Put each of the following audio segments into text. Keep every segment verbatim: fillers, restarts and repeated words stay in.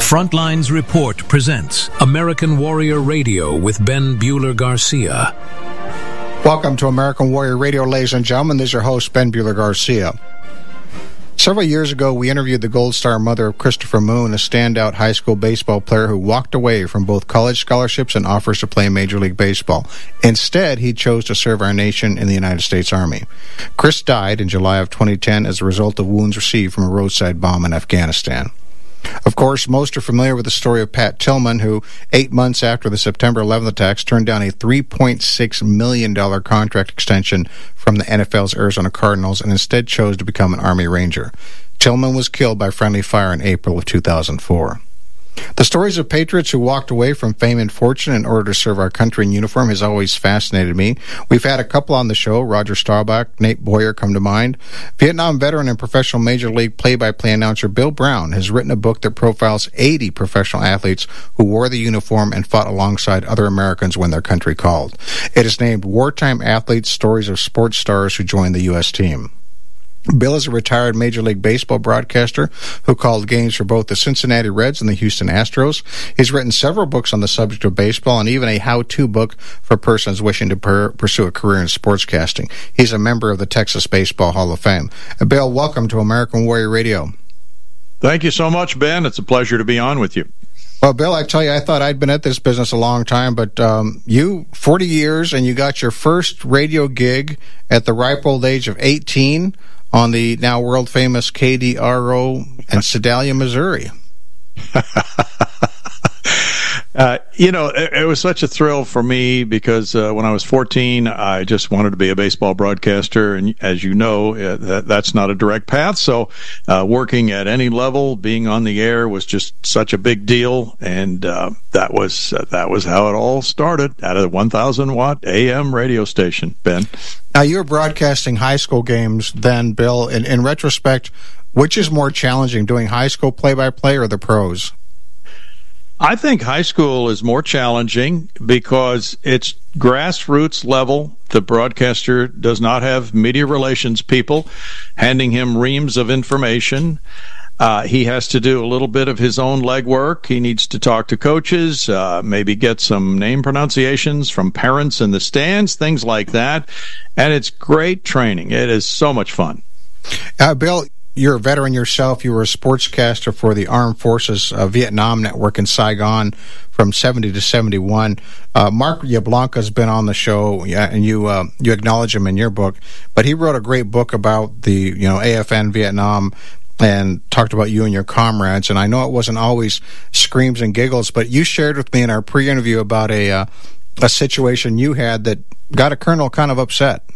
Frontlines Report presents American Warrior Radio with Ben Bueller-Garcia. Welcome to American Warrior Radio, ladies and gentlemen. This is your host, Ben Bueller-Garcia. Several years ago, we interviewed the Gold Star mother of Christopher Moon, a standout high school baseball player who walked away from both college scholarships and offers to play Major League Baseball. Instead, he chose to serve our nation in the United States Army. Chris died in July of twenty ten as a result of wounds received from a roadside bomb in Afghanistan. Of course, most are familiar with the story of Pat Tillman, who, eight months after the September eleventh attacks, turned down a three point six million dollars contract extension from the N F L's Arizona Cardinals and instead chose to become an Army Ranger. Tillman was killed by friendly fire in April of two thousand four. The stories of patriots who walked away from fame and fortune in order to serve our country in uniform has always fascinated me. We've had a couple on the show. Roger Staubach, Nate Boyer come to mind. Vietnam veteran and professional Major League play-by-play announcer Bill Brown has written a book that profiles eighty professional athletes who wore the uniform and fought alongside other Americans when their country called. It is named Wartime Athletes, Stories of Sports Stars Who Joined the U S Team. Bill is a retired Major League Baseball broadcaster who called games for both the Cincinnati Reds and the Houston Astros. He's written several books on the subject of baseball and even a how-to book for persons wishing to per- pursue a career in sportscasting. He's a member of the Texas Baseball Hall of Fame. Uh, Bill, welcome to American Warrior Radio. Thank you so much, Ben. It's a pleasure to be on with you. Well, Bill, I tell you, I thought I'd been at this business a long time, but um, you, forty years, and you got your first radio gig at the ripe old age of eighteen on the now world-famous K D R O in Sedalia, Missouri. Uh, you know, it, it was such a thrill for me because uh, when I was fourteen, I just wanted to be a baseball broadcaster. And as you know, uh, that, that's not a direct path. So uh, working at any level, being on the air was just such a big deal. And uh, that was uh, that was how it all started, at a one thousand watt A M radio station, Ben. Now, you were broadcasting high school games then, Bill. In, in retrospect, which is more challenging, doing high school play-by-play or the pros? I think high school is more challenging because it's grassroots level. The broadcaster does not have media relations people handing him reams of information. Uh, he has to do a little bit of his own legwork. He needs to talk to coaches, uh, maybe get some name pronunciations from parents in the stands, things like that. And it's great training. It is so much fun. Uh, Bill, you're a veteran yourself. You were a sportscaster for the Armed Forces uh, Vietnam Network in Saigon from seventy to seventy-one. Uh, Mark Yablanca's been on the show, yeah, and you uh, you acknowledge him in your book. But he wrote a great book about the you know A F N Vietnam and talked about you and your comrades. And I know it wasn't always screams and giggles, but you shared with me in our pre-interview about a uh, a situation you had that got a colonel kind of upset.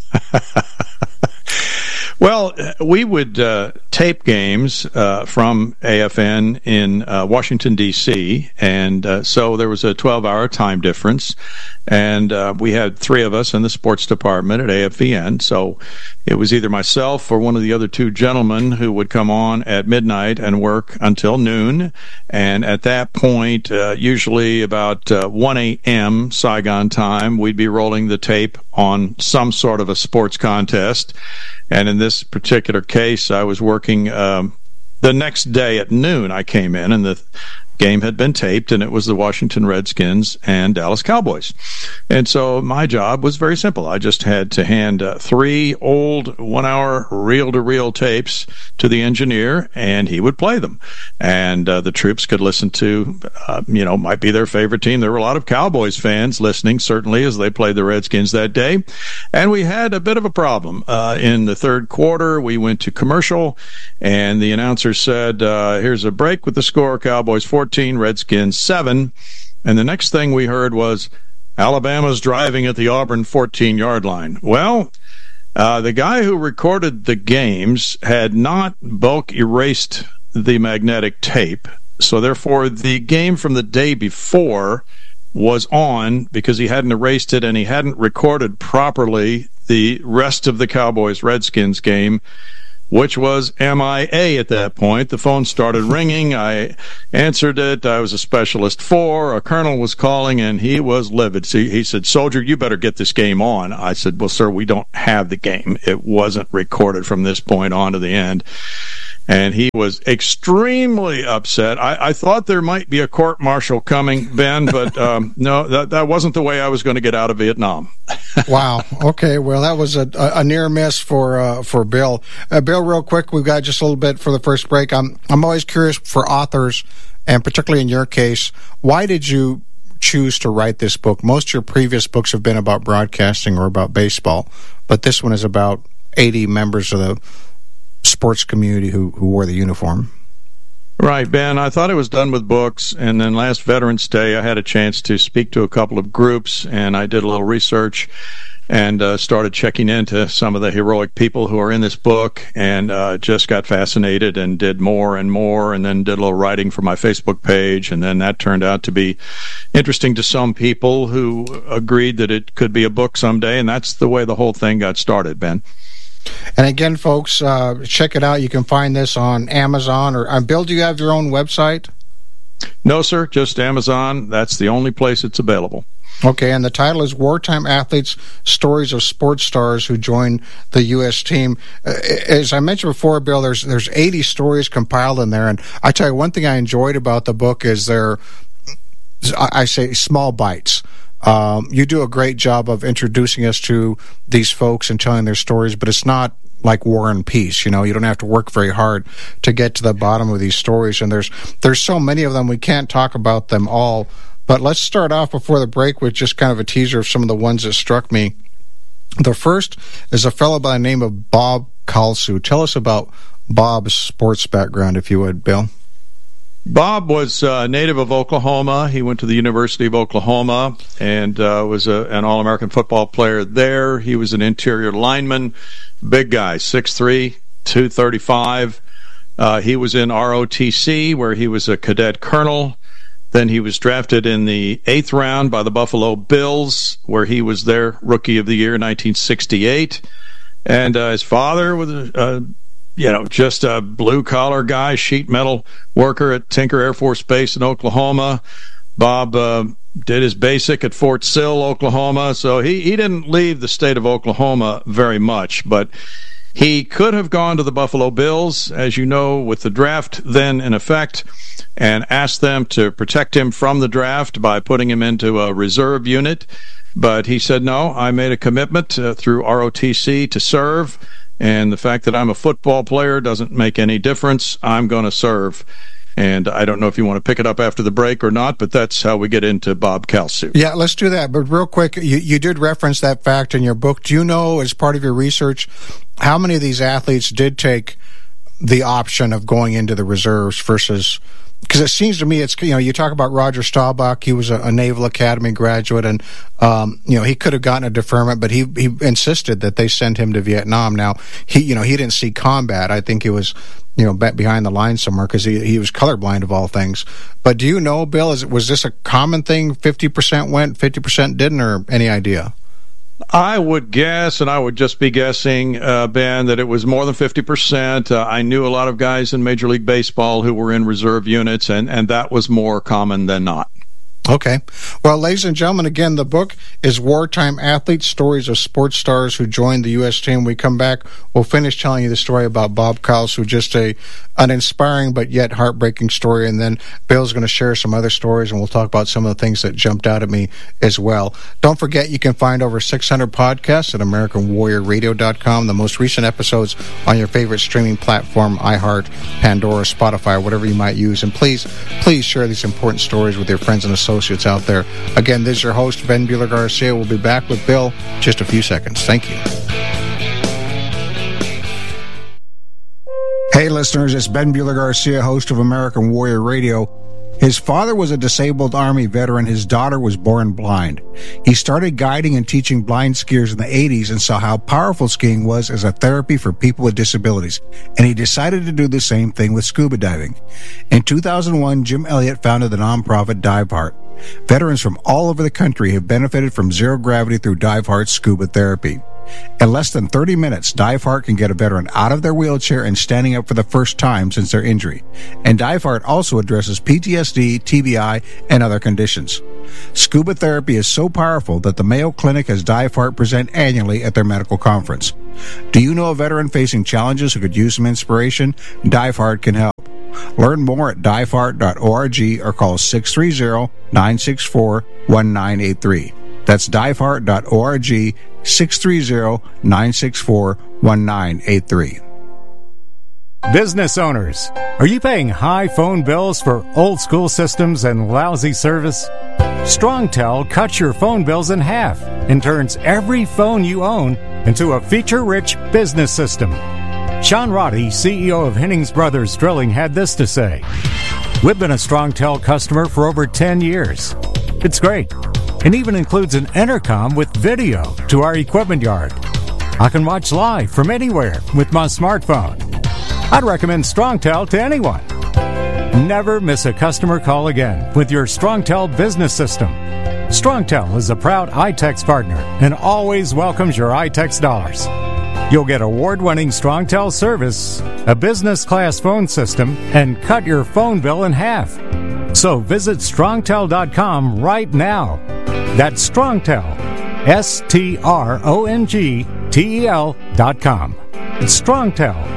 Well, we would uh, tape games uh, from A F N in uh, Washington, D C, and uh, so there was a twelve-hour time difference, and uh, we had three of us in the sports department at A F V N, so it was either myself or one of the other two gentlemen who would come on at midnight and work until noon, and at that point, uh, usually about uh, one a.m. Saigon time, we'd be rolling the tape on some sort of a sports contest. And in this particular case, I was working um, the next day at noon. I came in, and the game had been taped, and it was the Washington Redskins and Dallas Cowboys. And so my job was very simple. I just had to hand uh, three old one-hour reel-to-reel tapes to the engineer, and he would play them. And uh, the troops could listen to, uh, you know, might be their favorite team. There were a lot of Cowboys fans listening, certainly, as they played the Redskins that day. And we had a bit of a problem. Uh, in the third quarter, we went to commercial, and the announcer said, uh, here's a break with the score, Cowboys fourteen, Redskins seven. And the next thing we heard was, Alabama's driving at the Auburn fourteen-yard line. Well, uh, the guy who recorded the games had not bulk erased the magnetic tape, so therefore the game from the day before was on because he hadn't erased it, and he hadn't recorded properly the rest of the Cowboys-Redskins game. which was M I A at that point. The phone started ringing. I answered it. I was a specialist four. A colonel was calling, and he was livid. So he said, "Soldier, you better get this game on." I said, "Well, sir, we don't have the game. It wasn't recorded from this point on to the end." And he was extremely upset. I, I thought there might be a court-martial coming, Ben, but um, no, that, that wasn't the way I was going to get out of Vietnam. Wow. Okay. Well, that was a, a near miss for uh, for Bill. Uh, Bill, real quick, we've got just a little bit for the first break. I'm I'm always curious for authors, and particularly in your case, why did you choose to write this book? Most of your previous books have been about broadcasting or about baseball, but this one is about eighty members of the sports community who, who wore the uniform. Right, Ben. I thought it was done with books, and then last Veterans Day I had a chance to speak to a couple of groups, and I did a little research and uh, started checking into some of the heroic people who are in this book, and uh, just got fascinated and did more and more, and then did a little writing for my Facebook page, and then that turned out to be interesting to some people who agreed that it could be a book someday, and that's the way the whole thing got started, Ben. And again, folks, uh, check it out. You can find this on Amazon. Or uh, Bill, do you have your own website? No, sir, just Amazon. That's the only place it's available. Okay, and the title is Wartime Athletes, Stories of Sports Stars Who Joined the U S Team. Uh, as I mentioned before, Bill, there's there's eighty stories compiled in there. And I tell you, one thing I enjoyed about the book is they're, I say, small bites. Um, you do a great job of introducing us to these folks and telling their stories, but it's not like War and Peace. You know, you don't have to work very hard to get to the bottom of these stories, and there's there's so many of them we can't talk about them all. But let's start off before the break with just kind of a teaser of some of the ones that struck me. The first is a fellow by the name of Bob Kalsu. Tell us about Bob's sports background, if you would, Bill. Bob was a native of Oklahoma. He went to the University of Oklahoma and uh, was a, an All-American football player there. He was an interior lineman, big guy, six three, two thirty-five. Uh, he was in R O T C, where he was a cadet colonel. Then he was drafted in the eighth round by the Buffalo Bills, where he was their Rookie of the Year in nineteen sixty-eight. And uh, his father was a uh, you know, just a blue-collar guy, sheet metal worker at Tinker Air Force Base in Oklahoma. Bob uh, did his basic at Fort Sill, Oklahoma, so he, he didn't leave the state of Oklahoma very much, but he could have gone to the Buffalo Bills, as you know, with the draft then in effect, and asked them to protect him from the draft by putting him into a reserve unit. But he said, no, I made a commitment uh, through R O T C to serve, and the fact that I'm a football player doesn't make any difference. I'm going to serve. And I don't know if you want to pick it up after the break or not, but that's how we get into Bob Kalsu. Yeah, let's do that. But real quick, you, you did reference that fact in your book. Do you know, as part of your research, how many of these athletes did take the option of going into the reserves versus... Because it seems to me, it's, you know, you talk about Roger Staubach, he was a, a Naval Academy graduate, and, um, you know, he could have gotten a deferment, but he, he insisted that they send him to Vietnam. Now, he, you know, he didn't see combat. I think he was, you know, behind the lines somewhere because he, he was colorblind of all things. But do you know, Bill, is, was this a common thing? fifty percent went, fifty percent didn't, or any idea? I would guess, and I would just be guessing, uh, Ben, that it was more than fifty percent. Uh, I knew a lot of guys in Major League Baseball who were in reserve units, and, and that was more common than not. Okay. Well, ladies and gentlemen, again, the book is Wartime Athletes, Stories of Sports Stars Who Joined the U S Team. We come back, we'll finish telling you the story about Bob Kalsu, just a an inspiring but yet heartbreaking story, and then Bill's going to share some other stories, and we'll talk about some of the things that jumped out at me as well. Don't forget, you can find over six hundred podcasts at American Warrior Radio dot com, the most recent episodes on your favorite streaming platform, iHeart, Pandora, Spotify, whatever you might use. And please, please share these important stories with your friends and associates out there. Again, this is your host, Ben Bueller Garcia. We'll be back with Bill in just a few seconds. Thank you. Hey, listeners, it's Ben Bueller Garcia, host of American Warrior Radio. His father was a disabled Army veteran. His daughter was born blind. He started guiding and teaching blind skiers in the eighties and saw how powerful skiing was as a therapy for people with disabilities. And he decided to do the same thing with scuba diving. In two thousand one, Jim Elliott founded the nonprofit DiveHeart. Veterans from all over the country have benefited from zero gravity through DiveHeart's scuba therapy. In less than thirty minutes, DiveHeart can get a veteran out of their wheelchair and standing up for the first time since their injury. And DiveHeart also addresses P T S D, T B I, and other conditions. Scuba therapy is so powerful that the Mayo Clinic has DiveHeart present annually at their medical conference. Do you know a veteran facing challenges who could use some inspiration? DiveHeart can help. Learn more at dive heart dot org or call six three zero, nine six four, one nine eight three. That's dive heart dot org, six three zero, nine six four, one nine eight three. Business owners, are you paying high phone bills for old school systems and lousy service? StrongTel cuts your phone bills in half and turns every phone you own into a feature-rich business system. Sean Roddy, C E O of Hennings Brothers Drilling, had this to say. We've been a StrongTel customer for over ten years. It's great, and even includes an intercom with video to our equipment yard. I can watch live from anywhere with my smartphone. I'd recommend StrongTel to anyone. Never miss a customer call again with your StrongTel business system. StrongTel is a proud iTex partner and always welcomes your iTex dollars. You'll get award-winning StrongTel service, a business-class phone system, and cut your phone bill in half. So visit strongtel dot com right now. That's StrongTel, S T R O N G T E L dot com. It's StrongTel.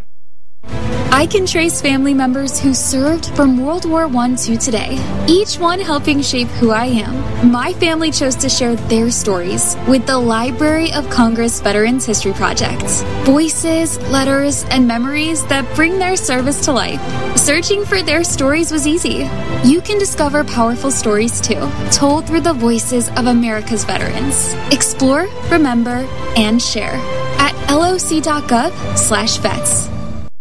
I can trace family members who served from World War One to today, each one helping shape who I am. My family chose to share their stories with the Library of Congress Veterans History Project. Voices, letters, and memories that bring their service to life. Searching for their stories was easy. You can discover powerful stories too, told through the voices of America's veterans. Explore, remember, and share at loc dot gov slash vets.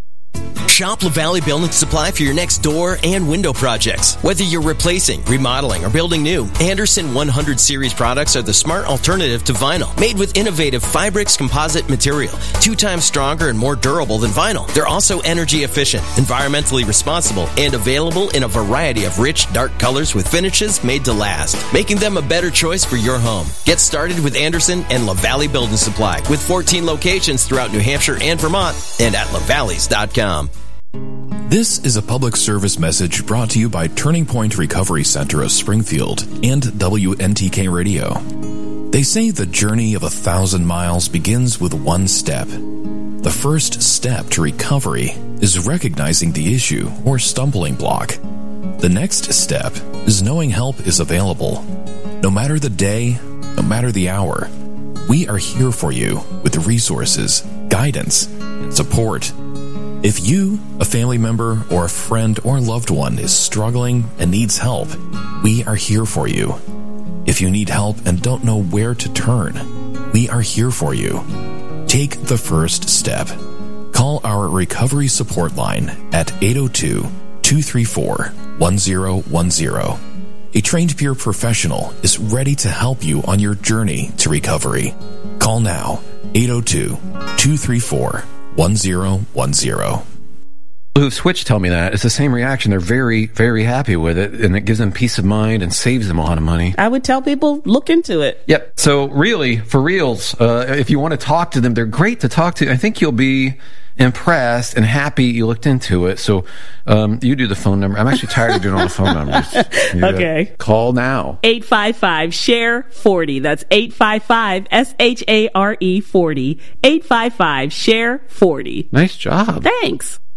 Shop LaValle Building Supply for your next door and window projects. Whether you're replacing, remodeling, or building new, Anderson one hundred series products are the smart alternative to vinyl. Made with innovative Fibrix composite material, two times stronger and more durable than vinyl. They're also energy efficient, environmentally responsible, and available in a variety of rich, dark colors with finishes made to last, making them a better choice for your home. Get started with Anderson and LaValle Building Supply with fourteen locations throughout New Hampshire and Vermont and at lavalleys dot com. This is a public service message brought to you by Turning Point Recovery Center of Springfield and W N T K Radio. They say the journey of a thousand miles begins with one step. The first step to recovery is recognizing the issue or stumbling block. The next step is knowing help is available. No matter the day, no matter the hour, we are here for you with resources, guidance, and support. If you, a family member, or a friend or loved one is struggling and needs help, we are here for you. If you need help and don't know where to turn, we are here for you. Take the first step. Call our recovery support line at eight oh two, two three four, one oh one oh. A trained peer professional is ready to help you on your journey to recovery. Call now, eight oh two, two three four, one oh one oh. Who've switched tell me that. It's the same reaction. They're very, very happy with it, and it gives them peace of mind and saves them a lot of money. I would tell people, look into it. Yep. So really, for reals, uh, if you want to talk to them, they're great to talk to. I think you'll be impressed and happy you looked into it. So um, you do the phone number. I'm actually tired of doing all the phone numbers. You, okay. Uh, call now. eight five five, S H A R E, forty. That's eight five five, S H A R E, forty. eight five five, S H A R E, forty. Nice job. Thanks.